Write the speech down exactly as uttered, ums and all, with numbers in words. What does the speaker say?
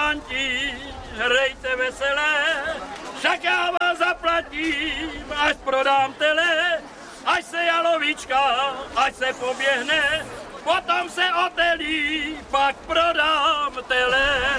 muzikanti, hrajte veselé, však já vás zaplatím, až prodám tele, až se jalovička, až se poběhne, potom se otelí, pak prodám tele.